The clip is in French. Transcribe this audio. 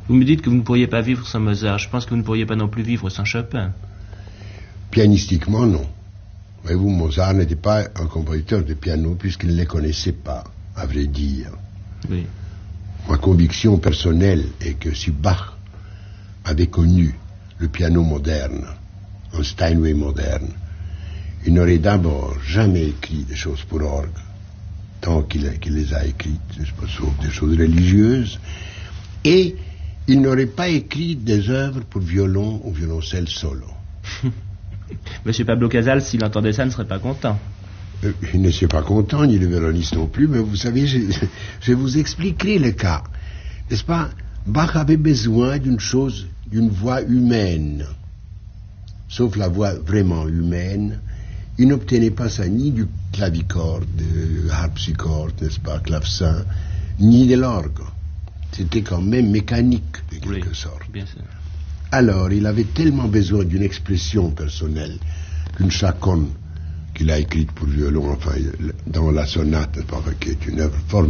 Vous me dites que vous ne pourriez pas vivre sans Mozart. Je pense que vous ne pourriez pas non plus vivre sans Chopin. Pianistiquement, non. Voyez-vous, Mozart n'était pas un compositeur de piano puisqu'il ne les connaissait pas, à vrai dire. Oui. Ma conviction personnelle est que si Bach avait connu le piano moderne, un Steinway moderne, il n'aurait d'abord jamais écrit des choses pour orgue, tant qu'il les a écrites, sauf des choses religieuses, et il n'aurait pas écrit des œuvres pour violon ou violoncelle solo. Monsieur Pablo Casals, s'il entendait ça, ne serait pas content. Il ne serait pas content, ni le violoniste non plus, mais vous savez, je vous expliquerai le cas. N'est-ce pas? Bach avait besoin d'une chose, d'une voix humaine. Sauf la voix vraiment humaine, il n'obtenait pas ça ni du clavicorde, du harpsichord, n'est-ce pas, clavecin, ni de l'orgue. C'était quand même mécanique, de quelque sorte. Bien sûr. Alors, il avait tellement besoin d'une expression personnelle qu'une chaconne qu'il a écrite pour violon, enfin, dans la sonate, qui est une œuvre formidable.